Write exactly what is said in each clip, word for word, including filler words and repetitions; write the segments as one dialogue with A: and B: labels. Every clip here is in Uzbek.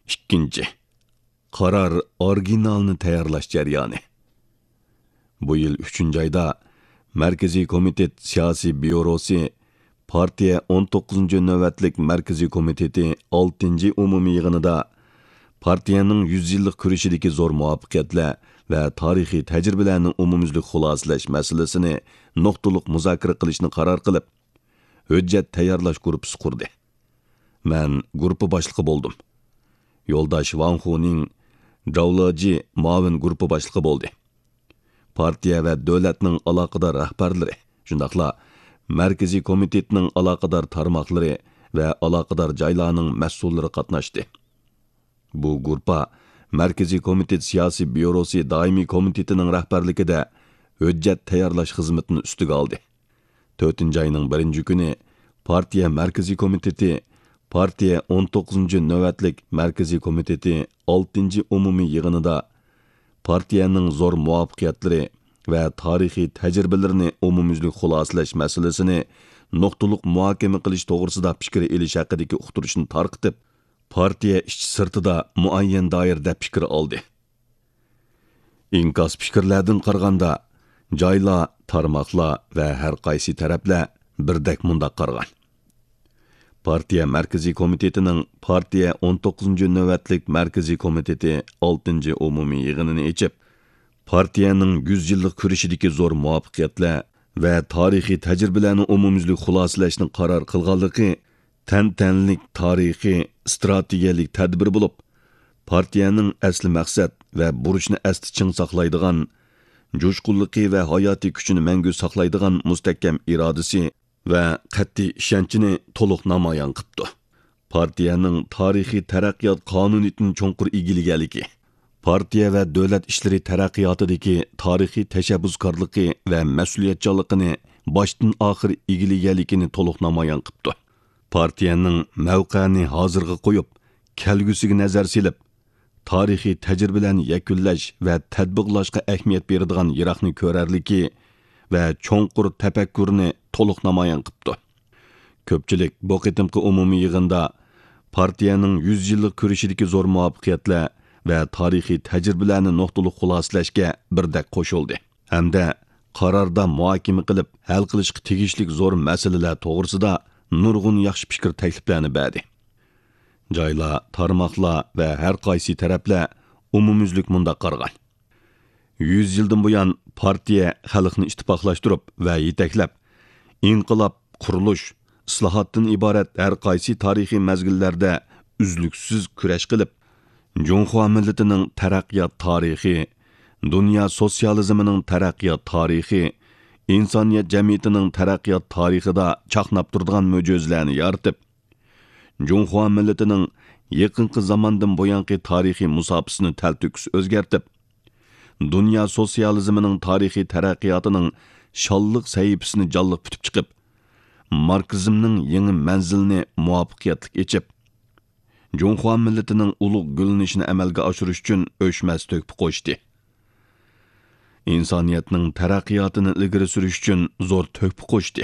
A: ikkinchi. Qarar originalni tayyorlash jarayoni. Bu yil uchinchi oyda Markaziy komitet siyosiy byurosi partiya o'n to'qqizinchi navbatlik Markaziy komiteti oltinchi umumiy yig'inida partiyaning yuz yillik kurashidagi zo'r muvaffaqiyatlar va tarixiy tajribalarni umumyuzlik xulosalash masalasini nuqtaliq muzokara qilishni qaror qilib, hujjat tayyorlash guruhi qurdi. Men guruhi boshlig'i bo'ldim. Yo'ldosh Wang Huning Davlaji muavin guruhi boshlig'i bo'ldi. Partiya va davlatning aloqador rahbarlari, shundaqla Markaziy komitetning aloqador tarmoqlari va aloqador joylarning mas'ullari qatnashdi. Bu guruh Markaziy komitet siyosiy byurosi doimiy komitetining rahbarligida hujjat tayyorlash xizmatini ustiga oldi. to'rtinchi oyning birinchi kuni partiya Markaziy komiteti, partiya o'n to'qqizinchi navbatlik Markaziy komiteti oltinchi umumiy yig'inida partiyaning zo'r muvaffaqiyatlari va tarixiy tajribalarini umumyuzlik xulosalash masalasini nuqtaliq muhokama qilish to'g'risida fikr elish haqidagi uqtirishni tarqitib, partiya ichki sirtida muayyan doirada fikr oldi. Inkas fikrlardan qaraganda, joylar, tarmoqlar va har qaysi taraflar birdek mundaq qargan. Partiya Markaziy komitetining partiya o'n to'qqizinchi navbatlik Markaziy komiteti oltinchi umumiy yig'inini ochib, partiyaning yuz yillik kurashidagi zo'r muvaffaqiyatlar va tarixiy tajribalarni umumyuzlik xulosalashni qaror qilganligi tantanlik tarixiy strategiyalik tadbir bo'lib, partiyaning asli maqsad va burchni asli ching saqlaydigan, jo'shqinligi va hayotiy kuchini mangu saqlaydigan mustahkam irodasi va qat'iy ishonchini to'liq namoyon qildi. Partiyaning tarixiy taraqqiyot qonuniyatini cho'nqur egillaganligi, partiya va davlat ishlari taraqqiyotidagi tarixiy tashabbuskorligi va mas'uliyatchanligini boshdan oxir egillaganligini to'liq namoyon qildi. Partiyaning mavqeini hozirga qo'yib, kelgusiga nazar silib, tarixiy tajribalarni yakunlash va tatbiqlashga ahamiyat beradigan yiroqni ko'rarligi va cho'nqur tafakkurni to'liq namoyon qildi. Ko'pchilik bu qitimqi umumiy yig'inda partiyaning yuz yillik kurashidagi zo'r muvaffaqiyatlar va tarixiy tajribalarni nuqtaliq xulosalashga birdek qo'shildi. Hamda qarorda muhokama qilib, hal qilishga tegishli zo'r masalalar to'g'risida nurg'un yaxshi fikr takliflarni berdi. Joylar, tarmoqlar va har qaysi taraflar umumyuzlik mundaq qargan. yuz yildan buyon partiya xalqni ittifoqlashtirib va yetaklab, inqilob, qurilish, islohotdan iborat har qaysi tarixiy mazgillarda uzluksiz kurash qilib, Junxo millatining taraqqiyot tarixi, dunyo sotsializmining taraqqiyot tarixi, insoniyat jamiyatining taraqqiyot tarixida chaqnab turadigan mo'jizalarni yaratib, Junxo millatining yaqinqi zamondan buyangi tarixiy musofasini taltuks o'zgartib, dunyo sotsializmining tarixiy taraqqiyotining sholliq sahifasini jonliq putib chiqib, marksizmning yangi manzilini muvaffaqiyatli echib, Junxo millatining ulug' gullanishini amalga oshirish uchun o'chmas to'kib qo'shdi. Insoniyatning taraqqiyotini ilgari surish uchun zo'r to'kib qo'shdi.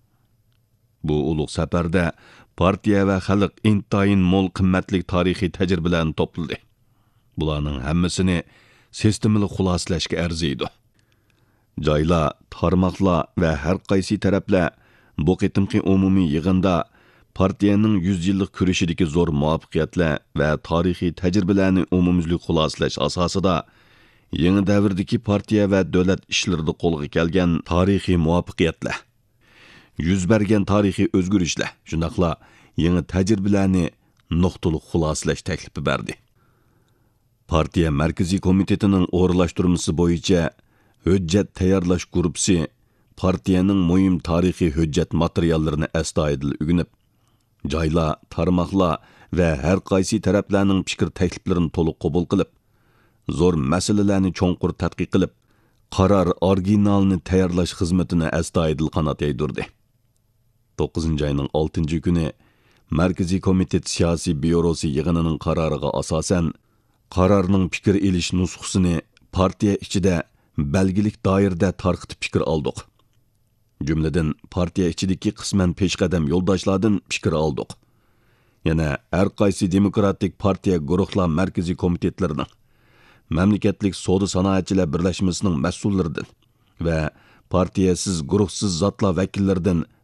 A: Bu ulug' safarda partiya va xalq intayin mo'l qimmatli tarixiy tajribalarni to'pladi. Bularning hammasini sistemli xulosalashga arziydi. Joylar, tarmoqlar va har qaysi taraflar bu qitimqi umumiy yig'inda partiyaning yuz yillik kurashidagi zo'r muvaffaqiyatlar va tarixiy tajribalarni umumyuzlik xulosalash asosida yangi davrdagi partiya va davlat ishlarida qo'lga kelgan tarixiy muvaffaqiyatlar, yuz bergan tarixiy o'zgarishlar, shundaqla yangi tajribalarni nuqtaliq xulosalash taklifi berdi. Partiya Markaziy komitetining o'rinlashtirmasi bo'yicha hujjat tayyorlash guruhi partiyaning muhim tarixiy hujjat materiallarini astoydil o'rganib, joylar, tarmoqlar va har qaysi taraflarning fikr takliflarini to'liq qabul qilib, zo'r masalalarni cho'nqur tadqiq qilib, qaror originalini tayyorlash xizmatini astoydil qanot yaydirdi. to'qqizinchi oyning oltinchi kuni Markaziy komitet siyosiy byurosi yig'inining qaroriga asosan qarorning fikr elish nusxasini partiya ichida belgilik doirada tarqitib fikr oldik. Jumladan partiya ichidagi qisman peshqadam yo'ldoshlardan fikr oldik. yana har qaysi demokratik partiya guruhlar markaziy komitetlarining, mamlakatlik savdo sanoatchilar birlashmasining mas'ullaridan va partiyasiz guruhsiz zotlar vakillaridan